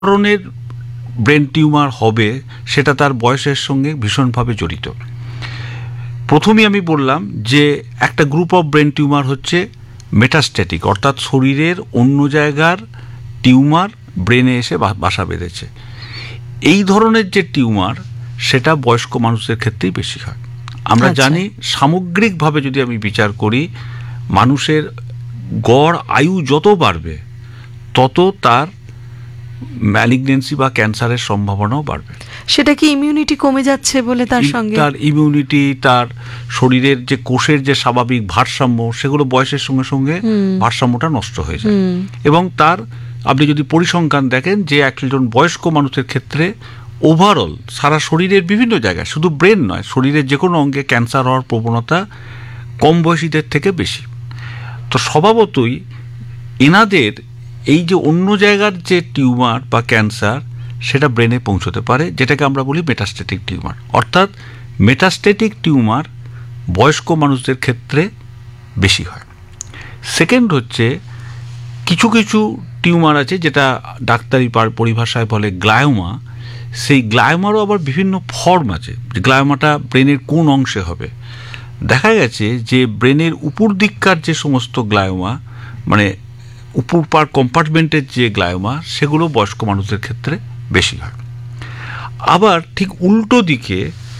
ধরনের brain tumour হবে সেটা তার বয়সের সঙ্গে ভীষণভাবে জড়িত। প্রথমেই আমি বললাম যে একটা গ্রুপ অফ ব্রেন টিউমার হচ্ছে মেটাস্ট্যাটিক, অর্থাৎ শরীরের অন্য জায়গার টিউমার ব্রেনে এসে বাসা বেঁধেছে। এই ধরনের যে টিউমার সেটা বয়স্ক মানুষদের ক্ষেত্রেই বেশি হয়। আমরা জানি সামগ্রিকভাবে যদি আমি বিচার করি, মানুষের গড় আয়ু যত বাড়বে তত তার ম্যালিগনেন্সি বা ক্যান্সারের সম্ভাবনাও বাড়বে। সেটা কি ইমিউনিটি কমে যাচ্ছে বলে তার সঙ্গে তার ইমিউনিটি, তার শরীরের যে কোষের যে স্বাভাবিক ভারসাম্য, সেগুলো বয়সের সঙ্গে সঙ্গে ভারসাম্যটা নষ্ট হয়ে যায়। এবং তার আপনি যদি পরিসংখ্যান দেখেন যে একজন বয়স্ক মানুষের ক্ষেত্রে ওভারঅল সারা শরীরের বিভিন্ন জায়গায়, শুধু ব্রেন নয়, শরীরের যে কোনো অঙ্গে ক্যান্সার হওয়ার প্রবণতা কম বয়সীদের থেকে বেশি। তো স্বভাবতই এনাদের এই যে অন্য জায়গার যে টিউমার বা ক্যান্সার সেটা ব্রেনে পৌঁছতে পারে, যেটাকে আমরা বলি মেটাস্ট্যাটিক টিউমার। অর্থাৎ মেটাস্ট্যাটিক টিউমার বয়স্ক মানুষদের ক্ষেত্রে বেশি হয়। সেকেন্ড হচ্ছে কিছু কিছু টিউমার আছে যেটা ডাক্তারি পরিভাষায় বলে গ্লায়োমা। সেই গ্লায়োমারও আবার বিভিন্ন ফর্ম আছে। গ্লায়োমাটা ব্রেনের কোন অংশে হবে? দেখা গেছে যে ব্রেনের উপর দিককার যে সমস্ত গ্লায়োমা, মানে উপর পার কম্পার্টমেন্টের যে গ্লায়োমা, সেগুলো বয়স্ক মানুষদের ক্ষেত্রে বেশি হয়। আবার ঠিক উল্টো দিকে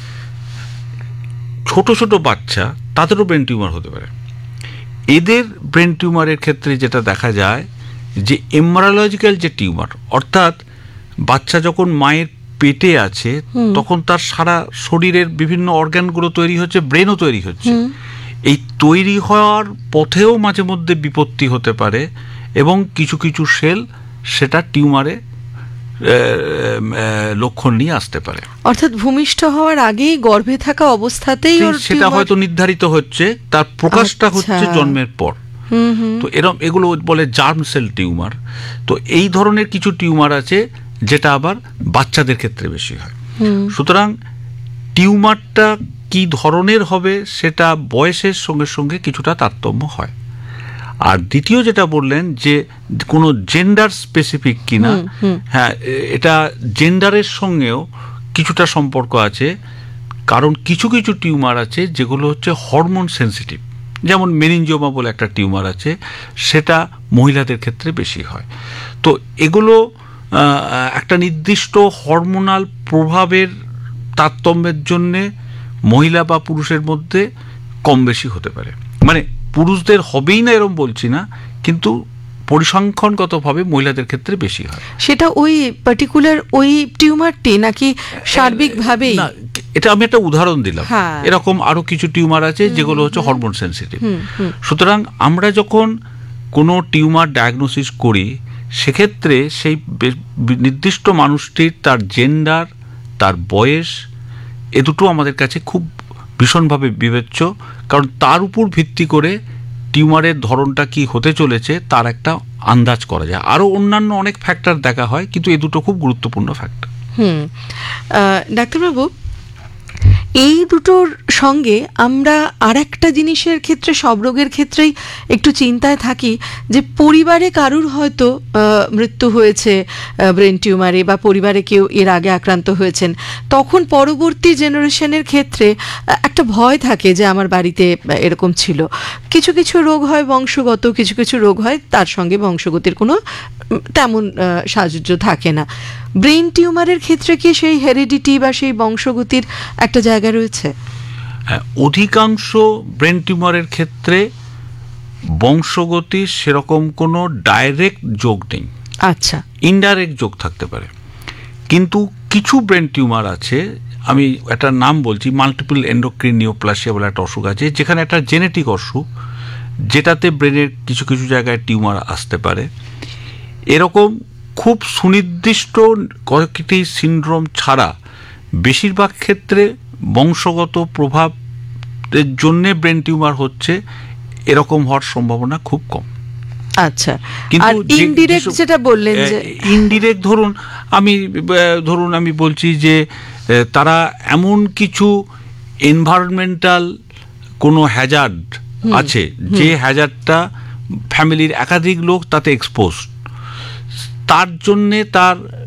ছোট ছোট বাচ্চা, তাদেরও ব্রেন টিউমার হতে পারে। এদের ব্রেন টিউমারের ক্ষেত্রে যেটা দেখা যায় যে এমব্রায়োলজিক্যাল যে টিউমার, অর্থাৎ বাচ্চা যখন মায়ের পেটে আছে তখন তার সারা শরীরের বিভিন্ন অর্গানগুলো তৈরি হচ্ছে, ব্রেনও তৈরি হচ্ছে। এই তৈরি হওয়ার পথেও মাঝে মধ্যে বিপত্তি হতে পারে এবং কিছু কিছু সেল সেটা টিউমারে লক্ষণ নিয়ে আসতে পারে। অর্থাৎ ভূমিষ্ঠ হওয়ার আগেই গর্ভে থাকা অবস্থাতেই সেটা হয়তো নির্ধারিত হচ্ছে, তার প্রকাশটা হচ্ছে জন্মের পর। তো এরকম এগুলো বলে জার্ম সেল টিউমার। তো এই ধরনের কিছু টিউমার আছে যেটা আবার বাচ্চাদের ক্ষেত্রে বেশি হয়। সুতরাং টিউমারটা কি ধরনের হবে সেটা বয়সের সঙ্গে সঙ্গে কিছুটা তারতম্য হয়। আর দ্বিতীয় যেটা বললেন যে কোনো জেন্ডার স্পেসিফিক কিনা, হ্যাঁ, এটা জেন্ডারের সঙ্গেও কিছুটা সম্পর্ক আছে। কারণ কিছু কিছু টিউমার আছে যেগুলো হচ্ছে হরমোন সেন্সিটিভ, যেমন মেনিনজিওমা বলে একটা টিউমার আছে, সেটা মহিলাদের ক্ষেত্রে বেশি হয়। তো এগুলো একটা নির্দিষ্ট হরমোনাল প্রভাবের তারতম্যের জন্যে মহিলা বা পুরুষের মধ্যে কম বেশি হতে পারে। মানে পুরুষদের হবেই না এরকম বলছি না, কিন্তু পরিসংখ্যানগতভাবে মহিলাদের ক্ষেত্রে বেশি হয়। সেটা ওই পার্টিকুলার ওই টিউমারটি নাকি সার্বিকভাবেই? না, এটা আমি একটা উদাহরণ দিলাম। এরকম আরো কিছু টিউমার আছে যেগুলো হচ্ছে হরমোন সেন্সিটিভ। সুতরাং আমরা যখন কোনো টিউমার ডায়াগনোসিস করি, সেক্ষেত্রে সেই নির্দিষ্ট মানুষটির তার জেন্ডার, তার বয়স, এ দুটো আমাদের কাছে খুব ভীষণভাবে বিবেচ্য। কারণ তার উপর ভিত্তি করে টিউমারের ধরনটা কি হতে চলেছে তার একটা আন্দাজ করা যায়। আরও অন্যান্য অনেক ফ্যাক্টর দেখা হয়, কিন্তু এই দুটো খুব গুরুত্বপূর্ণ ফ্যাক্টর। ডাক্তারবাবু, এই দুটোর সঙ্গে আমরা আর একটা জিনিসের ক্ষেত্রে, সব রোগের ক্ষেত্রেই একটু চিন্তায় থাকি যে পরিবারে কারুর হয়তো মৃত্যু হয়েছে ব্রেন টিউমারে, বা পরিবারে কেউ এর আগে আক্রান্ত হয়েছেন, তখন পরবর্তী জেনারেশনের ক্ষেত্রে একটা ভয় থাকে যে আমার বাড়িতে এরকম ছিল। কিছু কিছু রোগ হয় বংশগত, কিছু কিছু রোগ হয় তার সঙ্গে বংশগতির কোনো তেমন সাহায্য থাকে না। ব্রেন টিউমারের ক্ষেত্রে কি সেই হেরিডিটি বা সেই বংশগতির একটা জায়গা রয়েছে? অধিকাংশ ব্রেন টিউমারের ক্ষেত্রে বংশগতির সেরকম কোনো ডাইরেক্ট যোগ নেই। আচ্ছা, ইনডাইরেক্ট যোগ থাকতে পারে। কিন্তু কিছু ব্রেন টিউমার আছে, আমি একটা নাম বলছি, মাল্টিপল এন্ডোক্রিন নিওপ্লাসিয়া বলে একটা অসুখ আছে, যেখানে একটা জেনেটিক অসুখ, যেটাতে ব্রেনের কিছু কিছু জায়গায় টিউমার আসতে পারে। এরকম খুব সুনির্দিষ্ট কয়েকটি সিনড্রোম ছাড়া বেশিরভাগ ক্ষেত্রে বংশগত প্রভাবের জন্য ব্রেন টিউমার হচ্ছে, এরকম হওয়ার সম্ভাবনা খুব কম। আচ্ছা, কিন্তু ইনডিরেক্ট যেটা বললেন, যে ইনডিরেক্ট ধরুন আমি বলছি যে তারা এমন কিছু এনভায়রনমেন্টাল কোনো হ্যাজার্ড আছে, যে হ্যাজার্ডটা ফ্যামিলির একাধিক লোক তাতে এক্সপোজ, তার জন্যে তার